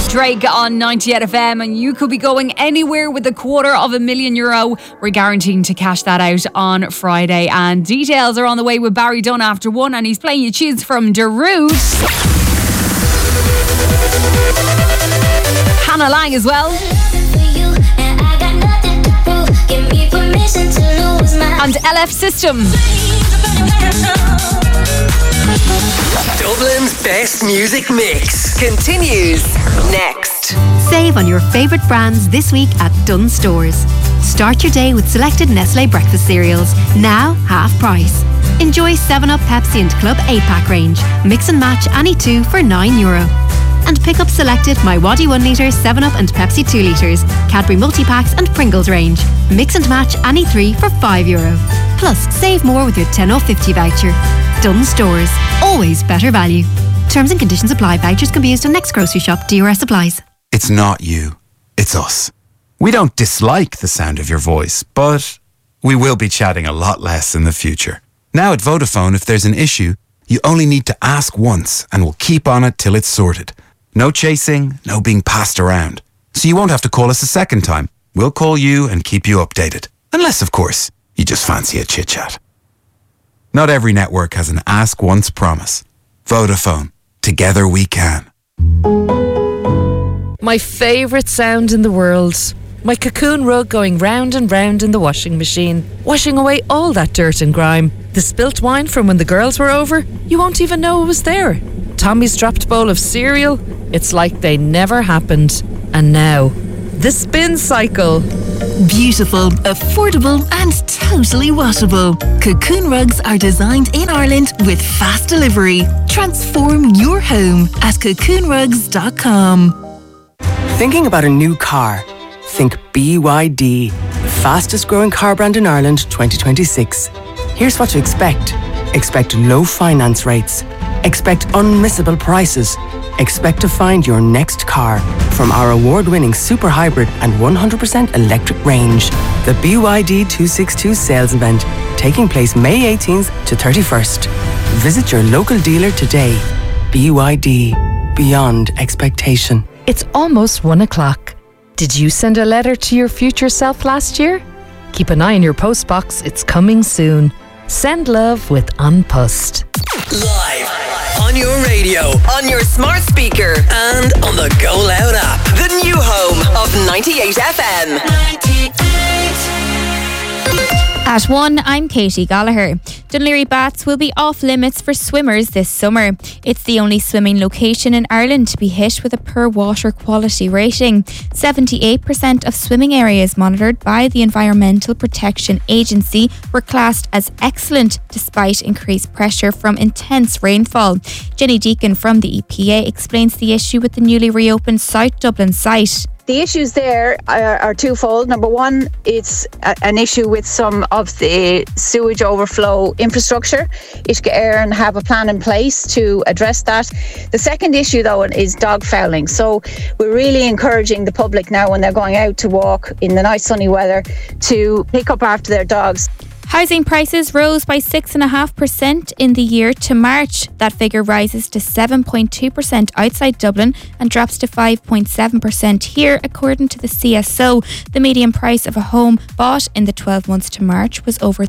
Drake on 98 FM, and you could be going anywhere with €250,000. We're guaranteeing to cash that out on Friday, and details are on the way with Barry Dunn after 1, and he's playing you tunes from Darude. Hannah Lang as well. And LF System. Dublin's best music mix continues next. Save on your favourite brands this week at Dunn Stores. Start your day with selected Nestlé breakfast cereals, now half price. Enjoy 7up, Pepsi and Club 8-pack range. Mix and match any two for €9. And pick up selected My Waddy 1 litre, 7up and Pepsi 2 litres, Cadbury multi-packs and Pringles range. Mix and match any 3 for €5. Plus, save more with your 10 off 50 voucher. Dunn Stores. Always better value. Terms and conditions apply. Vouchers can be used on next grocery shop. DRS supplies. It's not you. It's us. We don't dislike the sound of your voice, but we will be chatting a lot less in the future. Now at Vodafone, if there's an issue, you only need to ask once and we'll keep on it till it's sorted. No chasing, no being passed around. So you won't have to call us a second time. We'll call you and keep you updated. Unless, of course, you just fancy a chit-chat. Not every network has an ask once promise. Vodafone. Together we can. My favourite sound in the world. My cocoon rug going round and round in the washing machine, washing away all that dirt and grime. The spilt wine from when the girls were over, you won't even know it was there. Tommy's dropped bowl of cereal, it's like they never happened. And now, the spin cycle. Beautiful, affordable and totally washable. Cocoon rugs are designed in Ireland with fast delivery. Transform your home at cocoonrugs.com. Thinking about a new car? Think BYD, the fastest growing car brand in Ireland 2026. Here's what to expect. Expect low finance rates. Expect unmissable prices. Expect to find your next car from our award-winning super hybrid and 100% electric range. The BYD 262 sales event taking place May 18th to 31st. Visit your local dealer today. BYD, beyond expectation. It's almost 1 o'clock. Did you send a letter to your future self last year? Keep an eye on your postbox, it's coming soon. Send love with An Post. Live on your radio, on your smart speaker, and on the Go Loud app. The new home of 98 FM. 98. At 1, I'm Katie Gallagher. Dún Laoghaire Baths will be off limits for swimmers this summer. It's the only swimming location in Ireland to be hit with a poor water quality rating. 78% of swimming areas monitored by the Environmental Protection Agency were classed as excellent despite increased pressure from intense rainfall. Jenny Deacon from the EPA explains the issue with the newly reopened South Dublin site. The issues there are twofold. Number one, it's an issue with some of the sewage overflow infrastructure. Uisce Éireann have a plan in place to address that. The second issue, though, is dog fouling. So we're really encouraging the public now when they're going out to walk in the nice sunny weather to pick up after their dogs. Housing prices rose by 6.5% in the year to March. That figure rises to 7.2% outside Dublin and drops to 5.7% here, according to the CSO. The median price of a home bought in the 12 months to March was over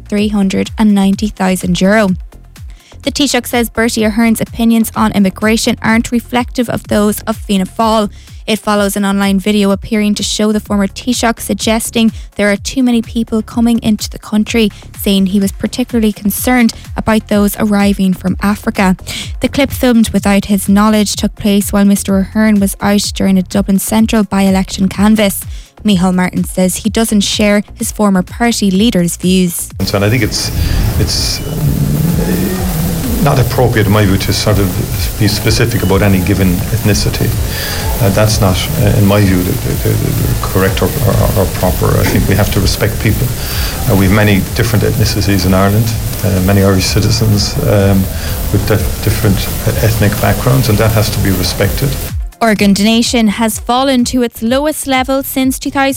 €390,000. The Taoiseach says Bertie Ahern's opinions on immigration aren't reflective of those of Fianna Fáil. It follows an online video appearing to show the former Taoiseach suggesting there are too many people coming into the country, saying he was particularly concerned about those arriving from Africa. The clip, filmed without his knowledge, took place while Mr Ahern was out during a Dublin Central by-election canvass. Micheál Martin says he doesn't share his former party leader's views. And I think it's not appropriate in my view to sort of be specific about any given ethnicity. That's not, in my view, the correct or proper. I think we have to respect people. We have many different ethnicities in Ireland, many Irish citizens with different ethnic backgrounds, and that has to be respected. Organ donation has fallen to its lowest level since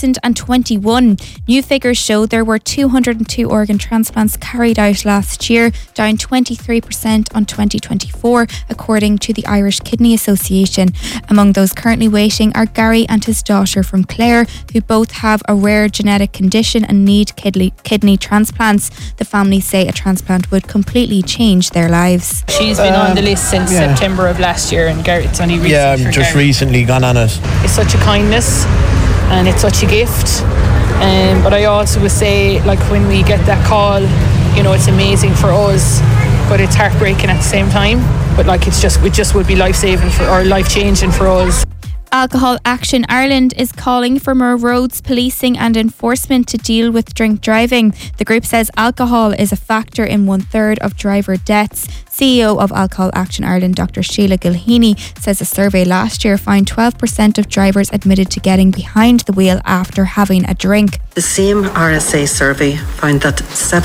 2021. New figures show there were 202 organ transplants carried out last year, down 23% on 2024, according to the Irish Kidney Association. Among those currently waiting are Gary and his daughter from Clare, who both have a rare genetic condition and need kidney transplants. The family say a transplant would completely change their lives. She's been on the list since September of last year, and Garrett's only recent recently gone on it. It's such a kindness and it's such a gift, but I also would say, like, when we get that call, you know, it's amazing for us, but it's heartbreaking at the same time. But like, it just would be life-saving or life-changing for us. Alcohol Action Ireland is calling for more roads policing and enforcement to deal with drink driving. The group says alcohol is a factor in 1/3 of driver deaths. CEO of Alcohol Action Ireland, Dr. Sheila Gilheany, says a survey last year found 12% of drivers admitted to getting behind the wheel after having a drink. The same RSA survey found that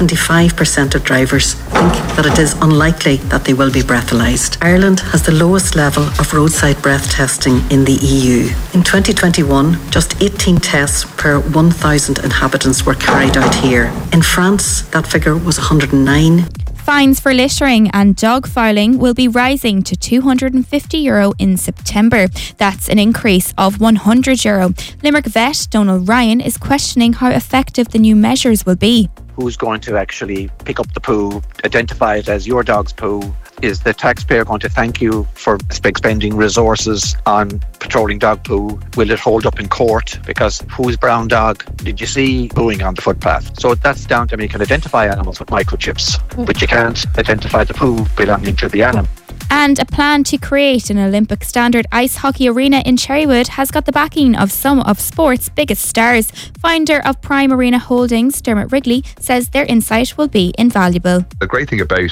75% of drivers think that it is unlikely that they will be breathalyzed. Ireland has the lowest level of roadside breath testing in the EU. In 2021, just 18 tests per 1,000 inhabitants were carried out here. In France, that figure was 109. Fines for littering and dog fouling will be rising to €250 in September. That's an increase of €100. Limerick vet Donald Ryan is questioning how effective the new measures will be. Who's going to actually pick up the poo, identify it as your dog's poo? Is the taxpayer going to thank you for expending resources on patrolling dog poo? Will it hold up in court? Because whose brown dog did you see pooing on the footpath? So that's down to, I mean, you can identify animals with microchips, but you can't identify the poo belonging to the animal. And a plan to create an Olympic standard ice hockey arena in Cherrywood has got the backing of some of sport's biggest stars. Founder of Prime Arena Holdings, Dermot Wrigley, says their insight will be invaluable. The great thing about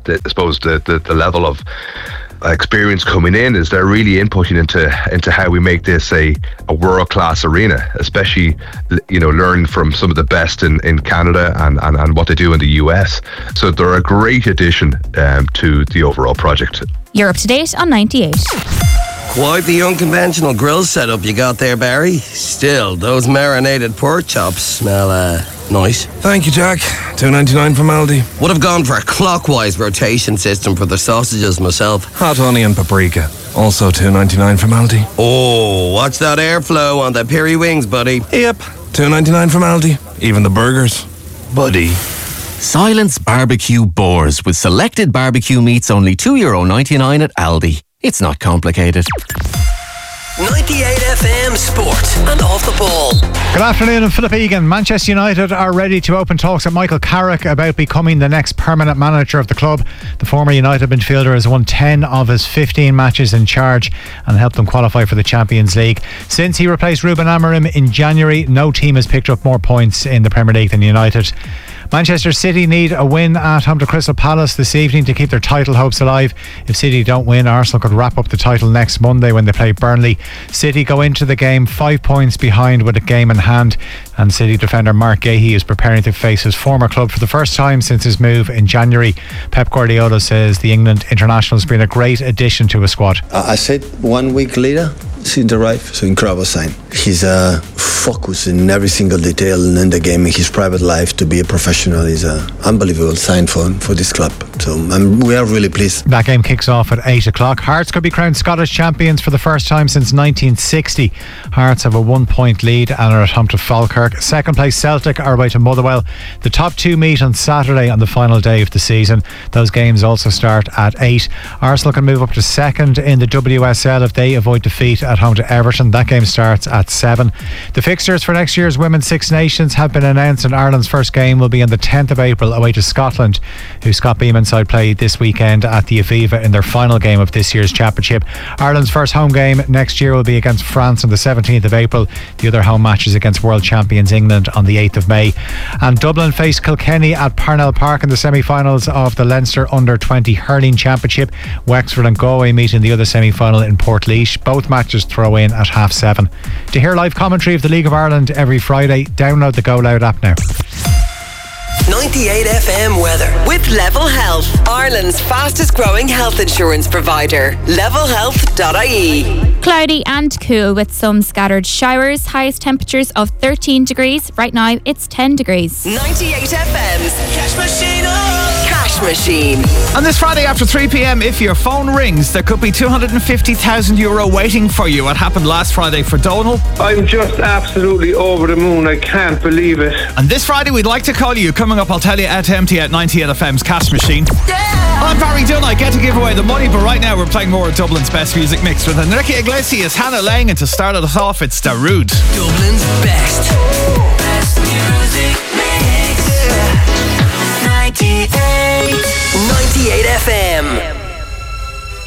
the level of experience coming in is they're really inputting into how we make this a world-class arena, especially, you know, learning from some of the best in Canada and what they do in the US. So they're a great addition to the overall project. You're up to date on 98. Quite the unconventional grill setup you got there, Barry. Still, those marinated pork chops smell nice. Thank you, Jack. $2.99 from Aldi. Would have gone for a clockwise rotation system for the sausages myself. Hot onion paprika. Also $2.99 from Aldi. Oh, watch that airflow on the peri wings, buddy. Yep. $2.99 from Aldi. Even the burgers. Buddy. Silence Barbecue Boars with selected barbecue meats, only €2.99 at Aldi. It's not complicated. 98 FM Sport and Off the Ball. Good afternoon, I'm Philip Egan. Manchester United are ready to open talks with Michael Carrick about becoming the next permanent manager of the club. The former United midfielder has won 10 of his 15 matches in charge and helped them qualify for the Champions League. Since he replaced Ruben Amorim in January, no team has picked up more points in the Premier League than United. Manchester City need a win at home to Crystal Palace this evening to keep their title hopes alive. If City don't win, Arsenal could wrap up the title next Monday when they play Burnley. City go into the game 5 points behind with a game in hand, and City defender Mark Gahey is preparing to face his former club for the first time since his move in January. Pep Guardiola says the England international has been a great addition to his squad. I said 1 week later since arrived, so incredible sign. He's focused in every single detail in the game, in his private life. To be a professional is an unbelievable sign for this club. So we are really pleased. That game kicks off at 8 o'clock. Hearts could be crowned Scottish champions for the first time since 1960. Hearts have a 1 point lead and are at home to Falkirk. Second place Celtic are away to Motherwell. The top two meet on Saturday on the final day of the season. Those games also start at 8. Arsenal can move up to second in the WSL if they avoid defeat at home to Everton. That game starts at 7. The fixtures for next year's Women's Six Nations have been announced, and Ireland's first game will be on the 10th of April away to Scotland, who Scott Beeman's side play this weekend at the Aviva in their final game of this year's championship. Ireland's first home game next year will be against France on the 17th of April. The other home match is against world champions England on the 8th of May. And Dublin face Kilkenny at Parnell Park in the semi-finals of the Leinster Under-20 Hurling Championship. Wexford and Galway meet in the other semi-final in Portlaoise. Both matches throw in at 7:30. To hear live commentary of the League of Ireland every Friday, download the Go Loud app now. 98 FM weather. With Level Health, Ireland's fastest growing health insurance provider. levelhealth.ie. Cloudy and cool with some scattered showers. Highest temperatures of 13 degrees. Right now it's 10 degrees. 98 FM's Cash Machine. Cash Machine. On this Friday after 3 p.m, if your phone rings, there could be €250,000 waiting for you. What happened last Friday for Donal? I'm just absolutely over the moon. I can't believe it. And this Friday we'd like to call you. Coming up, I'll tell you at empty at 98 FM's Cash Machine. I'm Barry Dunn. I get to give away the money, but right now we're playing more of Dublin's best music mix with Enrique Iglesias, Hannah Lang, and to start us off, it's Darude. Dublin's best music.